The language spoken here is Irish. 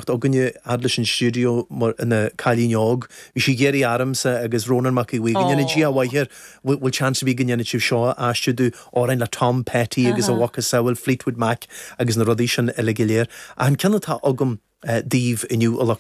Tacht agunne adlis in studio mar in a Calíneog. Vi sé géri armsa agus Ronan Mac i wigan. G a waithir will chance be gynne chief Shaw astudu or in la Tom Petty agus a Waka Sewell Fleetwood Mac agus na Rodishan Elegilier. And can ta agum Dave in you